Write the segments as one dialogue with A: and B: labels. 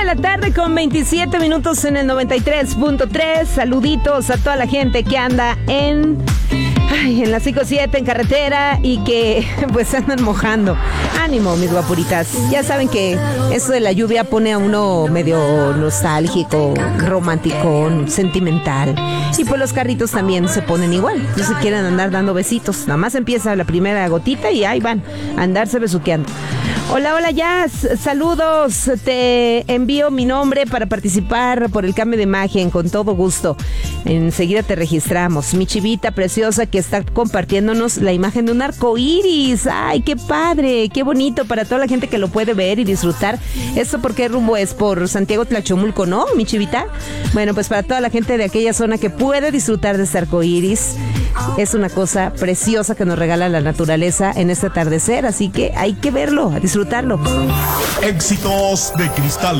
A: de la tarde con 27 minutos en el 93.3. Saluditos a toda la gente que anda en la 57 en carretera y que pues andan mojando. Ánimo, mis guapuritas. Ya saben que eso de la lluvia pone a uno medio nostálgico, romántico, sentimental. Y pues los carritos también se ponen igual. No se quieren andar dando besitos. Nada más empieza la primera gotita y ahí van a andarse besuqueando. Hola, Jazz. Saludos. Te envío mi nombre para participar por el cambio de imagen con todo gusto. Enseguida te registramos. Mi chivita preciosa que está compartiéndonos la imagen de un arco iris. ¡Ay, qué padre! ¡Qué bonito para toda la gente que lo puede ver y disfrutar! ¿Esto por qué rumbo es? Por Santiago Tlachomulco, ¿no, mi chivita? Bueno, pues para toda la gente de aquella zona que puede disfrutar de este arco iris. Es una cosa preciosa que nos regala la naturaleza en este atardecer, así que hay que verlo, a disfrutarlo.
B: Éxitos de Cristal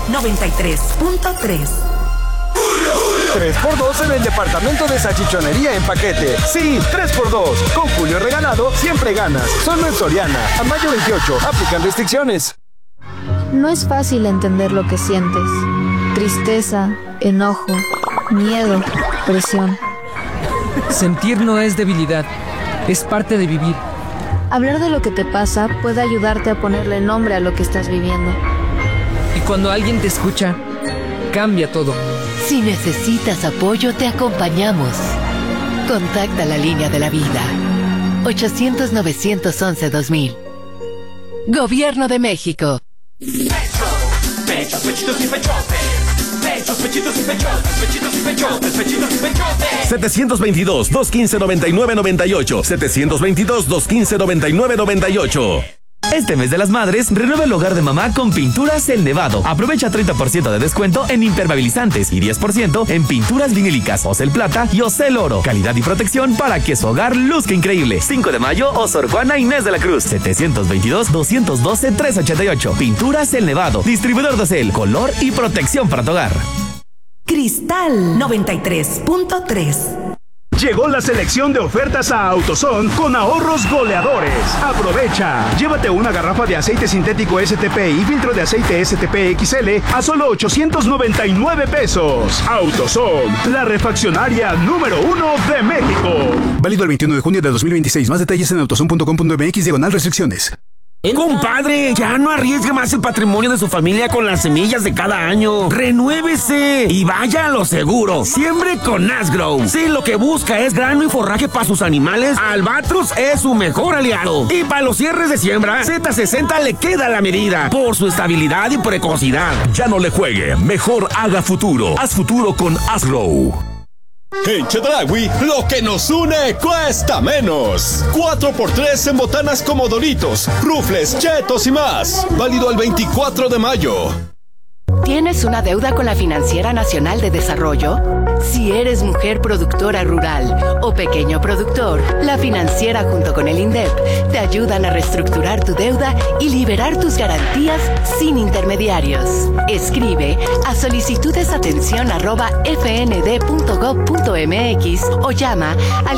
C: 93.3.
D: 3x2 en el departamento de salchichonería en paquete. Sí, 3x2. Con Julio Regalado siempre ganas. Solo en Soriana. A mayo 28. Aplican restricciones.
E: No es fácil entender lo que sientes. Tristeza, enojo, miedo, presión.
F: Sentir no es debilidad, es parte de vivir.
E: Hablar de lo que te pasa puede ayudarte a ponerle nombre a lo que estás viviendo.
F: Y cuando alguien te escucha, cambia todo.
C: Si necesitas apoyo, te acompañamos. Contacta la línea de la vida. 800-911-2000. Gobierno de México.
G: Pechos, pechitos y pechotes. Pechos, pechitos y pechotes. Pechitos y pechotes. Pechitos y pechotes.
H: 722-215-9998. 722-215-9998. Este mes de las madres, renueva el hogar de mamá con Pinturas El Nevado. Aprovecha 30% de descuento en impermeabilizantes y 10% en pinturas vinílicas, Ocel Plata y Ocel Oro. Calidad y protección para que su hogar luzca increíble. 5 de mayo, Sor Juana Inés de la Cruz. 722-212-388. Pinturas El Nevado. Distribuidor de Ocel, color y protección para tu hogar.
C: Cristal 93.3.
I: Llegó la selección de ofertas a AutoZone con ahorros goleadores. Aprovecha. Llévate una garrafa de aceite sintético STP y filtro de aceite STP XL a solo 899 pesos. AutoZone, la refaccionaria número 1 de México.
J: Válido el 21 de junio de 2026. Más detalles en autozone.com.mx/restricciones.
K: Compadre, ya no arriesgue más el patrimonio de su familia con las semillas de cada año. ¡Renuévese! Y vaya a lo seguro. Siembre con Asgrow. Si lo que busca es grano y forraje para sus animales, Albatros es su mejor aliado. Y para los cierres de siembra, Z60 le queda la medida por su estabilidad y precocidad.
H: Ya no le juegue, mejor haga futuro. Haz futuro con Asgrow.
B: En Chedraui, lo que nos une cuesta menos. 4x3 en botanas como Doritos, Rufles, Chetos y más. Válido al 24 de mayo.
C: ¿Tienes una deuda con la Financiera Nacional de Desarrollo? Si eres mujer productora rural o pequeño productor, la financiera junto con el INDEP te ayudan a reestructurar tu deuda y liberar tus garantías sin intermediarios. Escribe a solicitudesatención@fnd.gov.mx o llama al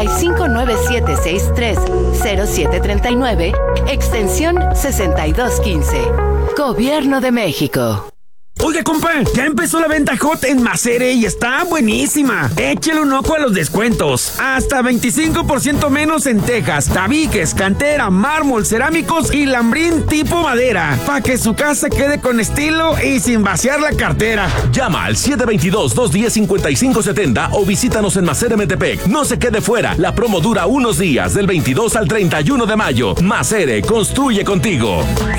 C: 5597630739, extensión 6215. Gobierno de México.
K: Oiga, compa, ya empezó la venta hot en Macere y está buenísima. Échale un ojo a los descuentos. Hasta 25% menos en tejas, tabiques, cantera, mármol, cerámicos y lambrín tipo madera. Para que su casa quede con estilo y sin vaciar la cartera.
H: Llama al 722-210-5570 o visítanos en Macere Metepec. No se quede fuera. La promo dura unos días, del 22 al 31 de mayo. Macere, construye contigo.